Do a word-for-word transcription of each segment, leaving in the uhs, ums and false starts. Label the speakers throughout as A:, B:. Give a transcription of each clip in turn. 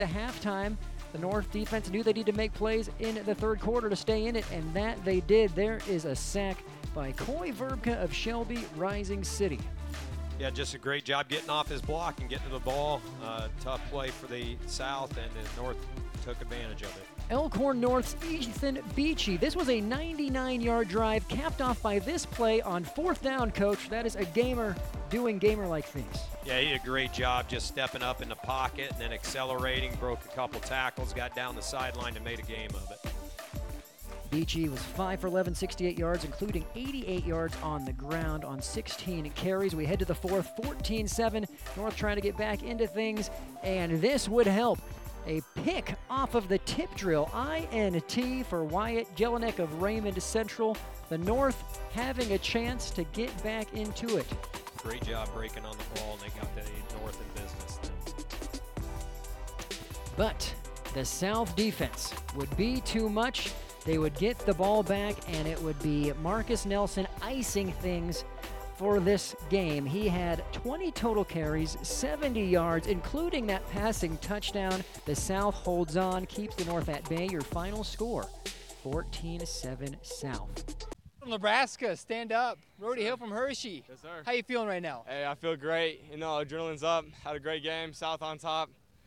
A: At halftime, the North defense knew they needed to make plays in the third quarter to stay in it, and that they did. There is a sack by Coy Verbka of Shelby Rising City.
B: Yeah, just a great job getting off his block and getting to the ball. Uh, tough play for the South, and the North took advantage of it.
A: Elkhorn North's Ethan Beachy. This was a ninety-nine-yard drive capped off by this play on fourth down, Coach. That is a gamer doing gamer-like things.
B: Yeah, he did a great job just stepping up in the pocket and then accelerating, broke a couple tackles, got down the sideline and made a game of it.
A: Beachy was five for eleven, sixty-eight yards, including eighty-eight yards on the ground on sixteen carries. We head to the fourth, fourteen seven. North trying to get back into things, and this would help. A pick off of the tip drill, I N T for Wyatt Jelinek of Raymond Central. The North having a chance to get back into it.
B: Great job breaking on the ball, and they got the North in business.
A: But the South defense would be too much. They would get the ball back, and it would be Marcus Nelson icing things for this game. He had twenty total carries, seventy yards, including that passing touchdown. The South holds on, keeps the North at bay. Your final score, fourteen seven South.
C: From Nebraska, stand up. Rody Hill from Hershey.
D: Yes, sir.
C: How you feeling right now?
D: Hey, I feel great. You know, adrenaline's up. Had a great game. South on top.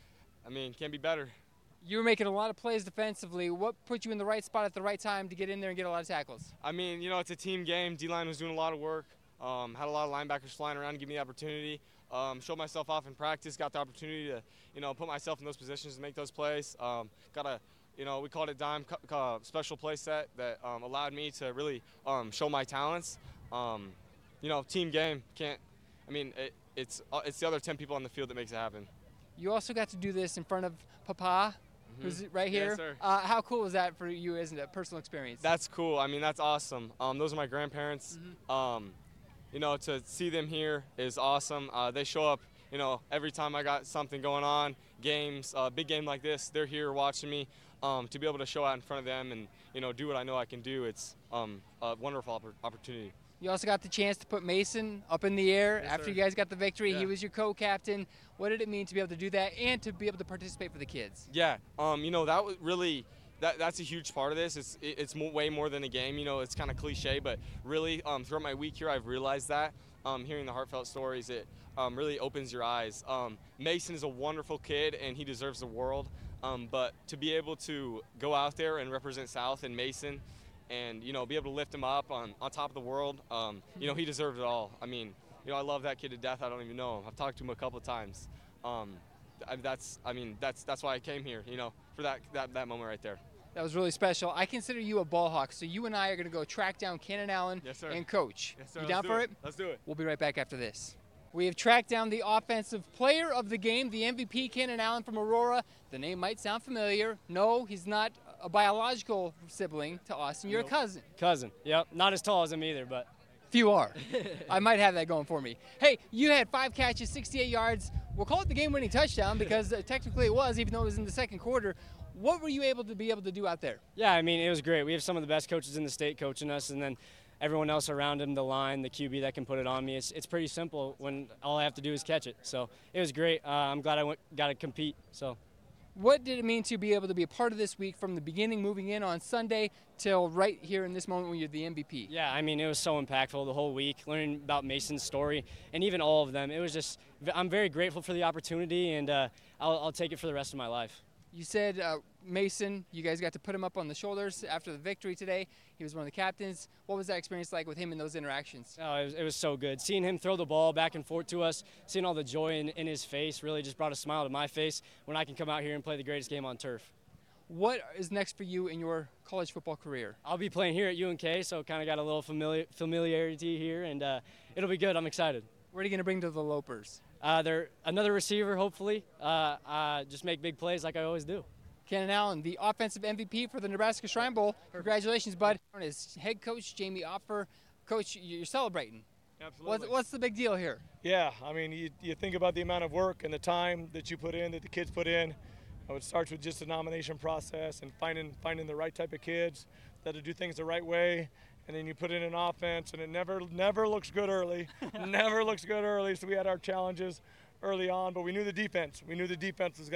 D: I mean, can't be better.
C: You were making a lot of plays defensively. What put you in the right spot at the right time to get in there and get a lot of tackles?
D: I mean, you know, it's a team game. D-line was doing a lot of work. Um, had a lot of linebackers flying around to give me the opportunity. Um, showed myself off in practice. Got the opportunity to, you know, put myself in those positions to make those plays. Um, got a, you know, we called it dime uh, special play set that um, allowed me to really um, show my talents. Um, you know, team game. Can't. I mean, it, it's uh, it's the other ten people on the field that makes it happen.
C: You also got to do this in front of Papa, who's right here.
D: Yes, sir.
C: Uh, how cool was that for you as a personal experience?
D: That's cool. I mean, that's awesome. Um, those are my grandparents.
C: Mm-hmm.
D: Um, you know, to see them here is awesome. Uh, they show up, you know, every time I got something going on, games, uh, big game like this, they're here watching me. Um, to be able to show out in front of them and, you know, do what I know I can do, it's um, a wonderful oppor opportunity.
C: You also got the chance to put Mason up in the air
D: Yes,
C: after
D: sir.
C: you guys got the victory.
D: Yeah.
C: He was your co-captain. What did it mean to be able to do that and to be able to participate for the kids?
D: Yeah, um, you know, that was really, that, that's a huge part of this. It's, it, it's mo way more than a game. You know, it's kind of cliche, but really um, throughout my week here, I've realized that. Um, hearing the heartfelt stories, it um, really opens your eyes. Um, Mason is a wonderful kid, and he deserves the world. Um, but to be able to go out there and represent South and Mason and, you know, be able to lift him up on, on top of the world, um, you know, he deserved it all. I mean, you know, I love that kid to death. I don't even know him. I've talked to him a couple of times. Um, I, that's, I mean, that's that's why I came here, you know, for that, that, that moment right there.
C: That was really special. I consider you a ball hawk, so you and I are going to go track down Cannon Allen
D: Yes, sir.
C: and coach.
D: Yes, sir.
C: You
D: Let's
C: down
D: do
C: for
D: it.
C: it?
D: Let's do it.
C: We'll be right back after this. We have tracked down the offensive player of the game, the M V P, Cannon Allen from Aurora. The name might sound familiar. No, he's not a biological sibling to Austin. You're
E: Nope.
C: a cousin.
E: Cousin, yep. Not as tall as him either, but.
C: Few are. I might have that going for me. Hey, you had five catches, sixty-eight yards. We'll call it the game-winning touchdown because uh, technically it was, even though it was in the second quarter. What were you able to be able to do out there?
E: Yeah, I mean, it was great. We have some of the best coaches in the state coaching us, and then everyone else around him, the line, the Q B that can put it on me. It's, it's pretty simple when all I have to do is catch it. So it was great. Uh, I'm glad I went, got to compete. So.
C: What did it mean to be able to be a part of this week from the beginning, moving in on Sunday, till right here in this moment when you're the M V P?
E: Yeah, I mean, it was so impactful the whole week, learning about Mason's story and even all of them. It was just, I'm very grateful for the opportunity, and uh, I'll, I'll take it for the rest of my life.
C: You said uh, Mason, you guys got to put him up on the shoulders after the victory today. He was one of the captains. What was that experience like with him in those interactions?
E: Oh, it was, it was so good. Seeing him throw the ball back and forth to us, seeing all the joy in, in his face really just brought a smile to my face when I can come out here and play the greatest game on turf.
C: What is next for you in your college football career?
E: I'll be playing here at U N K, so kind of got a little familiar, familiarity here, and uh, it'll be good. I'm excited.
C: What are you going to bring to the Lopers?
E: Uh, they're another receiver, hopefully. Uh, uh, just make big plays like I always do.
C: Cannon Allen, the offensive M V P for the Nebraska Shrine Bowl. Congratulations, bud. As head coach Jamie Opfer, coach, you're celebrating.
F: Absolutely.
C: What's, what's the big deal here?
F: Yeah, I mean, you, you think about the amount of work and the time that you put in, that the kids put in. It starts with just the nomination process and finding finding the right type of kids that'll do things the right way, and then you put in an offense, and it never never looks good early. Never looks good early. So we had our challenges early on, but we knew the defense. We knew the defense was going